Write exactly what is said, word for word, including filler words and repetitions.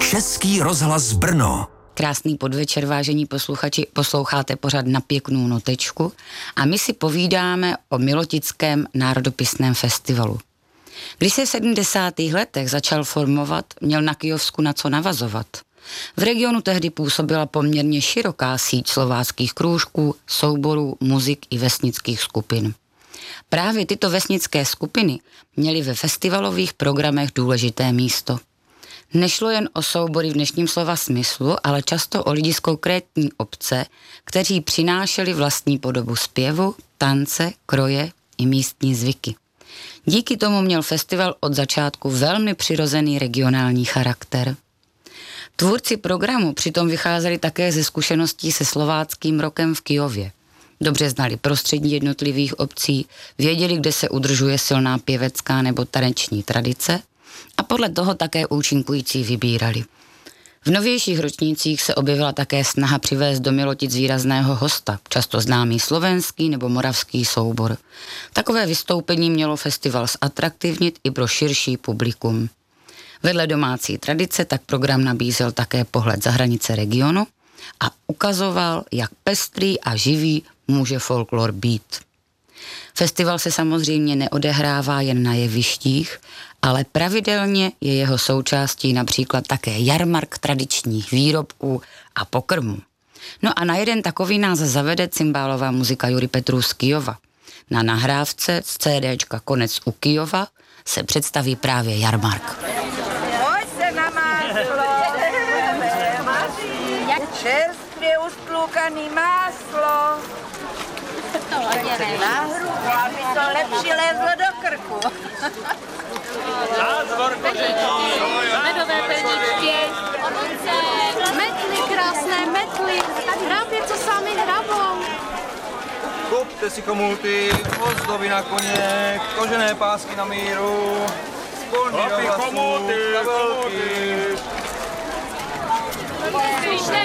Český rozhlas Brno. Krásný podvečer, vážení posluchači, posloucháte pořad Na pěknou notečku a my si povídáme o Milotickém národopisném festivalu. Když se v sedmdesátých letech začal formovat, měl na Kyjovsku na co navazovat. V regionu tehdy působila poměrně široká síť slováckých krůžků, souborů, muzik i vesnických skupin. Právě tyto vesnické skupiny měly ve festivalových programech důležité místo. Nešlo jen o soubory v dnešním slova smyslu, ale často o lidi z konkrétní obce, kteří přinášeli vlastní podobu zpěvu, tance, kroje i místní zvyky. Díky tomu měl festival od začátku velmi přirozený regionální charakter. Tvůrci programu přitom vycházeli také ze zkušeností se slováckým rokem v Kyjově. Dobře znali prostředí jednotlivých obcí, věděli, kde se udržuje silná pěvecká nebo taneční tradice a podle toho také účinkující vybírali. V novějších ročnících se objevila také snaha přivést do Milotic výrazného hosta, často známý slovenský nebo moravský soubor. Takové vystoupení mělo festival zatraktivnit i pro širší publikum. Vedle domácí tradice tak program nabízel také pohled za hranice regionu a ukazoval, jak pestrý a živý může folklor být. Festival se samozřejmě neodehrává jen na jevištích, ale pravidelně je jeho součástí například také jarmark tradičních výrobků a pokrmů. No a na jeden takový nás zavede cymbálová muzika Juri Petrů z Kyjova. Na nahrávce z CDčka Konec u Kyjova se představí právě jarmark. Pojď se na máslo, čerstvě ustloukaný máslo. Na hrubu, aby to lepší lézlo do krku. Medové perničky, metly, krásné metly, hrábě, co sami hrabou. Kupte si komulty, ozdoby na koně, kožené pásky na míru, spolní do vlasů, kabelky. Slyšte,